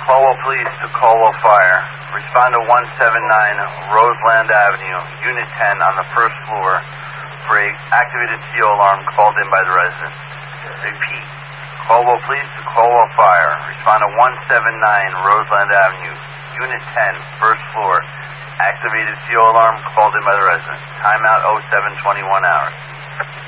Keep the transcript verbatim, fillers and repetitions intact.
Caldwell Police to Caldwell Fire. Respond to one seven nine Roseland Avenue, Unit ten on the first floor for a activated C O alarm called in by the resident. Repeat. Caldwell Police to Caldwell Fire. Respond to one seven nine Roseland Avenue, Unit ten, first floor. Activated C O alarm called in by the resident. Timeout oh seven twenty-one hours.